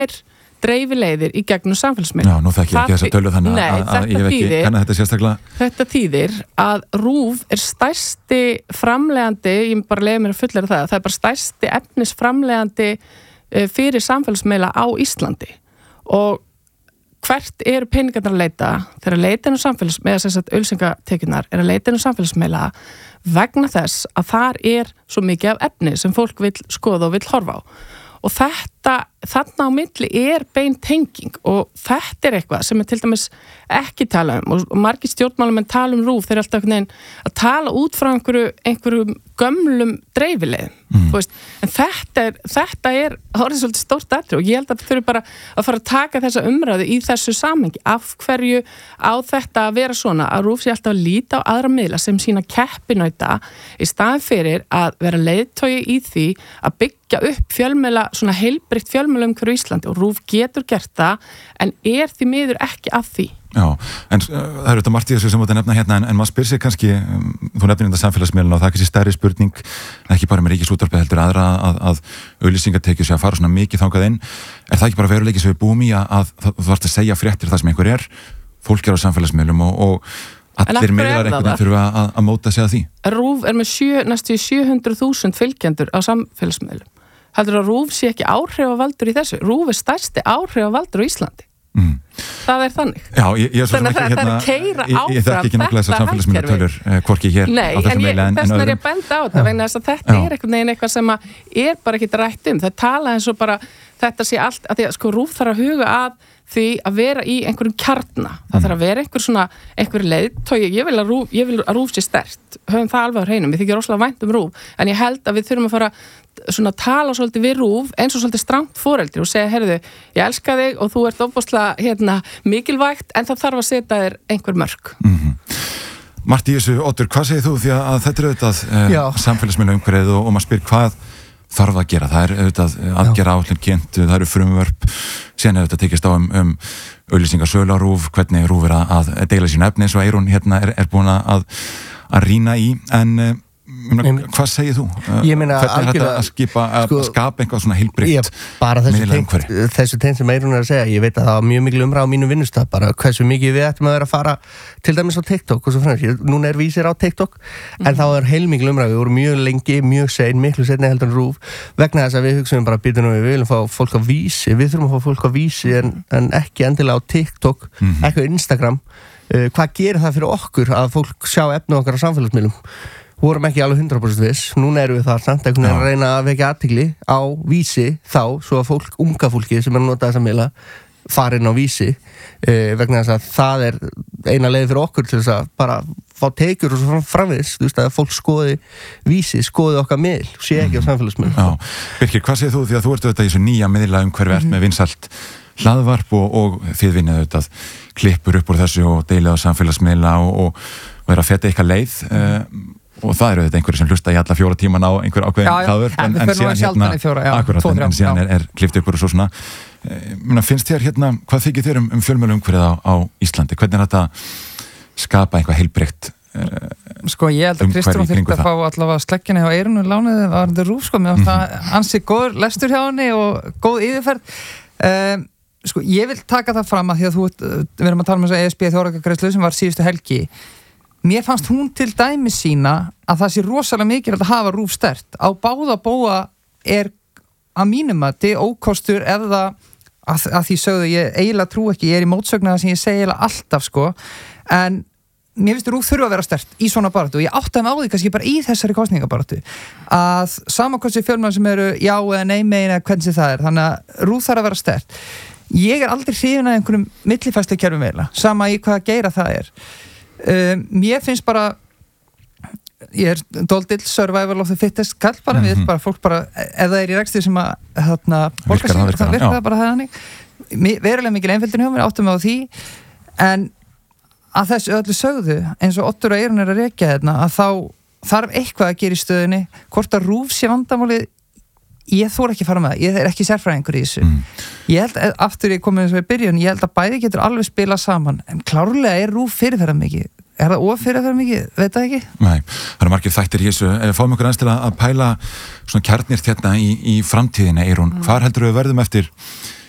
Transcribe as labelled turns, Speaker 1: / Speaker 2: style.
Speaker 1: dreifileiðir í gegnum samfélagsmiðla.
Speaker 2: Já, nú þekki ég ekki þessa tölu þannig að ég hef ekki kannað þetta sérstaklega.
Speaker 1: Þetta þýðir að RÚV stærsti framleiðandi, ég bara leyfi mér að fullera það er bara stærsti efnisframleiðandi fyrir samfélagsmiðla á Íslandi. Og hvert eru peningarnir að leita? Þeir að leita samfélagsmiðla, þess að auglýsingatekjurnar að leita samfélagsmiðla vegna þess að þar svo mikið af efni sem fólk vill skoða og vill horfa á. Og þarna á milli bein tenging og þetta eitthvað sem til dæmis ekki tala og margir stjórnmálamenn tala RÚV, þeir alltaf einhvern veginn að tala út frá einhverjum gömlum dreifileiðum, en þetta orðið svolítið stórt atriði og ég held að þau þurfi bara að fara að taka þessa umræðu í þessu samhengi, af hverju á þetta að vera svona, að RÚV sé alltaf að líta á aðra miðla sem sína keppinauta í staðinn fyrir að vera leiðtogi í því að byggja upp fjölmiðla, svona heilbrigt fjölmiðla umhverju Íslandi og RÚV getur gert það en því miður ekki að því.
Speaker 2: Já, en það þetta margt í þessu sem þú nefna hérna en maður spyr sig kannski, þú nefnir þetta samfélagsmiðluna og það er kannski stærri spurning, ekki bara með Ríkisútvarpið heldur aðra að auglýsingatekjur sé að fara svona mikið þangað inn, það ekki bara veruleiki sem við búum í að þú þarft að segja fréttir það sem einhver fólk á samfélagsmiðlum og allir miðlar einhvern veginn þurfa að móta sig að því.
Speaker 1: RÚV með næstu 700.000 fylgjendur á samfélagsmiðlum. Heldur að RÚV sé ekki áhrifavaldur í þessu? RÚV stærsti áhrifavaldur á Íslandi. Það þannig.
Speaker 2: Já, ég svo sem ekki
Speaker 1: hérna,
Speaker 2: ég þekki ekki náttúrulega þessar samfélagsmiðlatölur hvorki hér á þessum meila en
Speaker 1: þess vegna ég benda á þetta vegna þess að þetta einhvern veginn eitthvað sem bara ekki rætt það tala eins og bara þetta sé allt, að því að RÚV þarf að huga að því að vera í einhverjum kjarna. Það þarf að vera einhver leiðtogi. Ég vil að RÚV sé sterkt. Höfum það alveg á hreinu. Mér þykir rosalega vænt RÚV, en ég held að við þurfum að fara svona tala svolítið við RÚV eins og svolítið strangt foreldri og segja, heyrðu, ég elska þig og þú ert ofboðslega mikilvægt, en það þarf að setja þér einhver mörk.
Speaker 2: Marti í þessu, Oddur, hvað segir þú? Því að þetta auðvitað samfélagsmiðla umhverfið og maður spyr hvað þarf að gera. Það auðvitað aðgera áætlun kynnt, það eru frumvörp, síðan auðvitað tekist á auglýsingasölu á RÚV, hvernig RÚV að deila sínu efni, eins og Eyrún hérna búin að rýna í, en hvað segir þú?
Speaker 3: Ég meina
Speaker 2: hvernig er þetta að skapa eitthvað svona heilbrigt
Speaker 3: bara þessu tegn sem Eyrún að segja, ég veit að það var mjög mikil umræða á mínu vinnustað, bara hversu mikið við ættum að vera að fara til dæmis á TikTok og svo fremst, núna vísir á TikTok en þá heilmikil umræða, við vorum mjög lengi mjög sein, miklu seinni heldur en RÚV vegna þess að við hugsaum bara, býtum við viljum fá fólk á Vísi, við þurfum að fá fólk á Vísi en ekki endilega á TikTok ekki á Instagram, hvað gerir það fyrir okkur að fólk sjá efni okkar á samfélagsmiðlum? Vorum ekki alveg 100% viss, núna erum við það samt einhvern veginn að reyna að vekja athygli á Vísi þá, svo að unga fólki sem að nota þessa miðla fara inn á Vísi vegna þess að það eina leið fyrir okkur til þess að bara fá tekjur og svo framvegis, þú veist að fólk skoði Vísi, skoði okkar miðl, sé ekki á samfélagsmiðlum.
Speaker 2: Já, Birkir, hvað segir þú því að þú ert auðvitað í þessu nýja miðla umhverfi með vinsælt hlaðvarp og þið vinnið auðvitað klippur upp úr þessu og deilið á samfélagsmiðla og vera að feta eitthvað leið og það eru þetta einhverju sem hlusta í alla 4 tíman á einhver ákveðin hlaðvörp en síðan klippt upp úr og svo svona finnst þér hvað þykir þér fjölmiðla umhverfið á Íslandi? Hvernig er þetta skapa eitthvað heilbrigt
Speaker 4: ég held að Kristrún þurfti að fá allavega sleggina hjá Eyrúnu lánuði var þetta RÚV, mér fannst það ansi góður lestur hjá henni og góð yfirferð ég vil taka það fram að því að við erum að tala um þess að ESB þjóðaratkvæðagreiðslu sem var síðustu helgi. Mér fannst hún til dæmis sína að það sé rosalega mikilvægt að hafa RÚV sterkt. Á báða bóga að mínum mati ókostur eða að því sögðu ég eiginlega trú ekki, ég í mótsögn að það sem ég segi eiginlega alltaf en mér finnst RÚV þurfa að vera sterkt í svona baráttu og ég áttaði mig á því kannski bara í þessari kosningabaráttu að sama hversu fjölmiðlar sem eru já eða nei megin eða hvernig það þannig að RÚV þarf að vera sterkt. Ég aldrei hrifin af einhverjum millifærslukerfum eiginlega, sama í hvaða geira það mér finnst bara ég dóldill survival of the fittest kall bara, við bara fólk bara ef það í rekstri sem að
Speaker 2: virkar
Speaker 4: það bara það hannig verulega mikil einföldin hjá mér, áttum við á því en að þessu öllu sögðu eins og Oddur og Eyrún að rekja að þá þarf eitthvað að gera í stöðunni hvort að RÚV sé vandamálið ég þóra ekki að fara með það, ég ekki sérfræðingur í þessu ég held, aftur ég komið eins og í byrjun ég held að bæði getur alveg spila saman en klárlega RÚV fyrirferðar mikið það fyrirferðar mikið, veit það ekki?
Speaker 2: Nei, það eru margir þættir í þessu fáum okkur aðeins til að pæla svona kjarnir í framtíðinni, Eyrún, hvar heldur við verðum eftir